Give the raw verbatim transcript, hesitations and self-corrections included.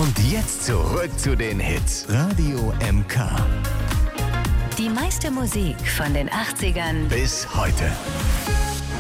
Und jetzt zurück zu den Hits. Radio M K. Die meiste Musik von den achtzigern Bis heute.